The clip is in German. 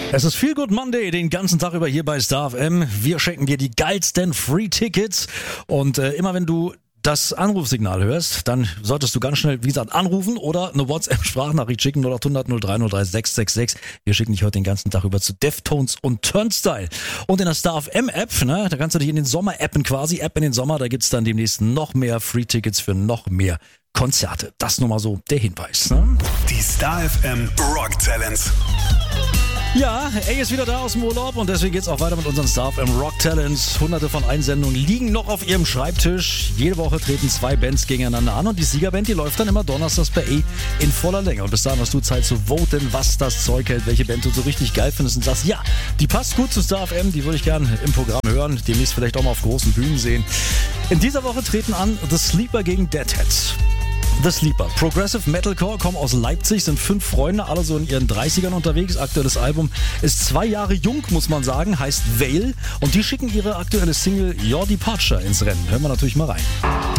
Es ist Feel Good Monday, den ganzen Tag über hier bei Star FM. Wir schenken dir die geilsten Free-Tickets und immer wenn du das Anrufsignal hörst, dann solltest du ganz schnell, wie gesagt, anrufen oder eine WhatsApp-Sprachnachricht schicken, 0800 030 666. Wir schicken dich heute den ganzen Tag über zu Deftones und Turnstyle. Und in der Star FM-App, ne, da kannst du dich in den Sommer appen quasi, App in den Sommer, da gibt's dann demnächst noch mehr Free-Tickets für noch mehr Konzerte. Das nur mal so der Hinweis. Ne? Die Star FM Rock Talents. Ja, A ist wieder da aus dem Urlaub und deswegen geht's auch weiter mit unseren Star FM Rock Talents. Hunderte von Einsendungen liegen noch auf ihrem Schreibtisch. Jede Woche treten 2 Bands gegeneinander an und die Siegerband, die läuft dann immer donnerstags bei A in voller Länge. Und bis dahin hast du Zeit zu voten, was das Zeug hält, welche Band du so richtig geil findest und sagst, ja, die passt gut zu Star FM, die würde ich gern im Programm hören, demnächst vielleicht auch mal auf großen Bühnen sehen. In dieser Woche treten an The Sleeper gegen Deadheads. The Sleeper. Progressive Metalcore, kommen aus Leipzig, sind 5 Freunde, alle so in ihren 30ern unterwegs. Aktuelles Album ist 2 Jahre jung, muss man sagen, heißt Veil. Und die schicken ihre aktuelle Single Your Departure ins Rennen. Hören wir natürlich mal rein.